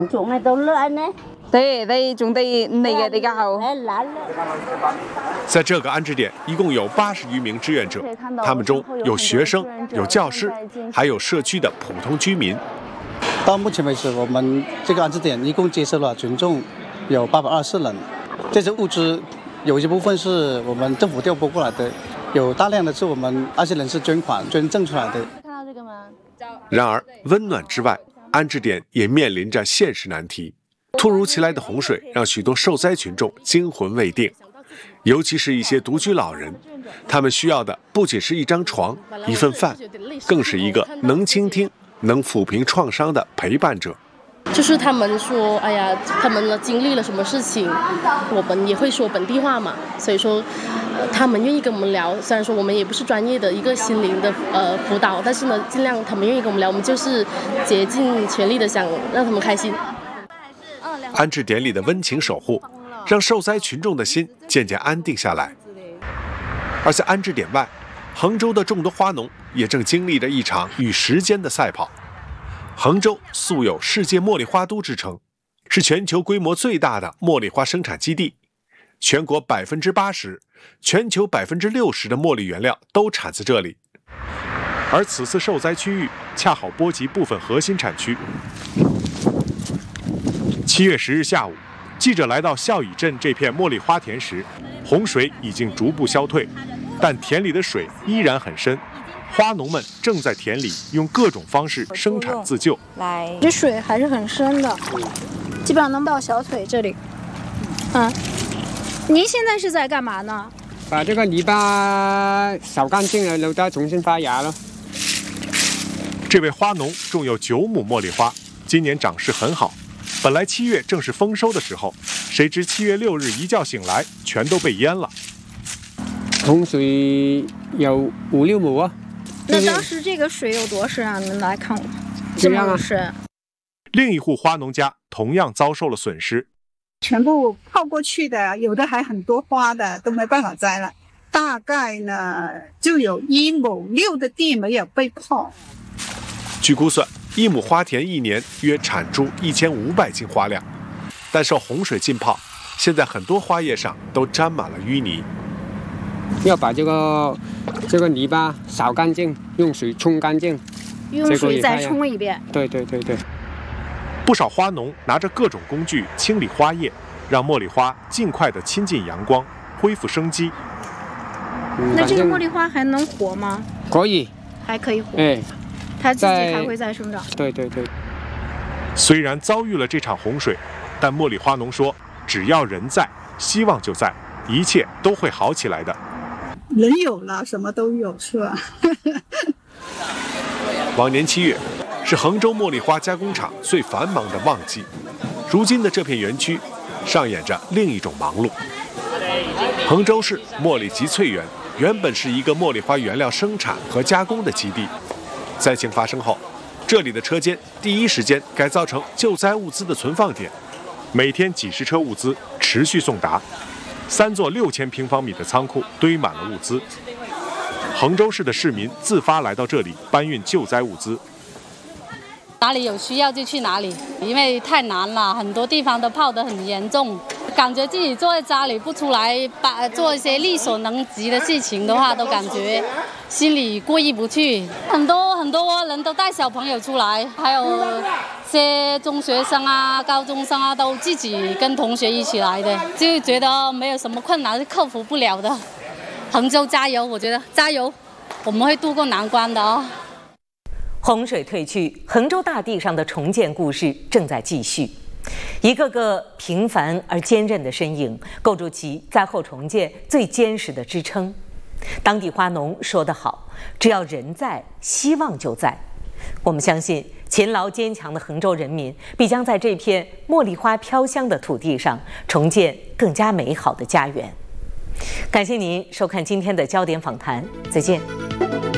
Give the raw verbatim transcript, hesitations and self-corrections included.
种的都烂呢。 对，对，种地那个比较好。 在这个安置点，一共有八十余名志愿者，他们中有学生、有教师，还有社区的普通居民。 到目前为止，我们这个安置点一共接收了群众有八百二十人。这些物资有一部分是我们政府调拨过来的，有大量的是我们爱心人士捐款捐赠出来的。 看到这个吗？ 然而，温暖之外，安置点也面临着现实难题。突如其来的洪水让许多受灾群众惊魂未定，尤其是一些独居老人，他们需要的不仅是一张床、一份饭，更是一个能倾听、能抚平创伤的陪伴者。 就是他们说，哎呀，他们经历了什么事情，我们也会说本地话嘛，所以说，呃、他们愿意跟我们聊。虽然说我们也不是专业的一个心灵的呃辅导，但是呢，尽量他们愿意跟我们聊，我们就是竭尽全力的想让他们开心。 安置点里的温情守护，让受灾群众的心渐渐安定下来。而在安置点外，衡州的众多花农也正经历着一场与时间的赛跑。衡州素有世界茉莉花都之称，是全球规模最大的茉莉花生产基地，全国百分之八十、全球百分之六十的茉莉原料都产自这里。而此次受灾区域恰好波及部分核心产区。七月十日下午，记者来到孝乙镇这片茉莉花田时，洪水已经逐步消退，但田里的水依然很深。花农们正在田里用各种方式生产自救。 来，这水还是很深的，基本上能到小腿这里。嗯，您现在是在干嘛呢？ 把这个泥巴扫干净了，然后再重新发芽了。 这位花农种有九亩茉莉花，今年长势很好。本来七月正是丰收的时候，谁知七月六日一觉醒来，全都被淹了。 洪水有五六亩啊。 那当时这个水有多深啊？你们来看我，这么深。 另一户花农家同样遭受了损失， 全部泡过去的，有的还很多花的都没办法摘了。大概呢，就有一亩六的地没有被泡。 据估算，一亩花田一年约产出一千五百斤花量，但受洪水浸泡，现在很多花叶上都沾满了淤泥。 要把这个这个泥巴扫干净，用水冲干净， 用水再冲一遍。 对对对对。 不少花农拿着各种工具清理花叶，让茉莉花尽快的亲近阳光，恢复生机。 嗯、那这个茉莉花还能活吗？ 可以， 还可以活。 哎， 它自己还会再生长。 对对对。 虽然遭遇了这场洪水，但茉莉花农说，只要人在，希望就在，一切都会好起来的。 人有了，什么都有，是吧？ 往年七月是衡州茉莉花加工厂最繁忙的旺季，如今的这片园区上演着另一种忙碌。衡州市茉莉集萃园原本是一个茉莉花原料生产和加工的基地，灾情发生后，这里的车间第一时间改造成救灾物资的存放点，每天几十车物资持续送达。三座六千平方米的仓库堆满了物资，衡州市的市民自发来到这里搬运救灾物资。 哪里有需要就去哪里，因为太难了，很多地方都泡得很严重，感觉自己坐在家里不出来，把做一些力所能及的事情的话，都感觉心里过意不去。很多很多人都带小朋友出来，还有些中学生啊、高中生啊，都自己跟同学一起来的，就觉得没有什么困难是克服不了的。衡州加油，我觉得加油，我们会渡过难关的哦。 洪水退去，衡州大地上的重建故事正在继续。一个个平凡而坚韧的身影，构筑起灾后重建最坚实的支撑。当地花农说得好：“只要人在，希望就在。”我们相信，勤劳坚强的衡州人民必将在这片茉莉花飘香的土地上重建更加美好的家园。感谢您收看今天的焦点访谈，再见。